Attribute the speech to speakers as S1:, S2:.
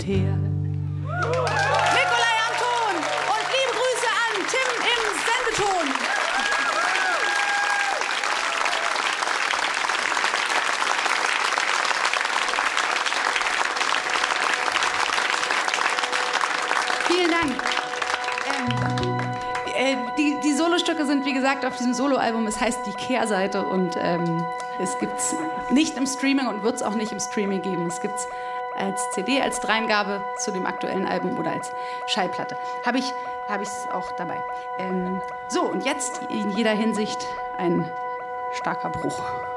S1: Nikolai Anton und liebe Grüße an Tim im Sendeton. Vielen Dank. Die Solostücke sind, wie gesagt, auf diesem Soloalbum. Es heißt Die Kehrseite und es gibt es nicht im Streaming und wird es auch nicht im Streaming geben. Es gibt es als CD, als Dreingabe zu dem aktuellen Album oder als Schallplatte. Habe ich es auch dabei. So, und jetzt in jeder Hinsicht ein starker Bruch.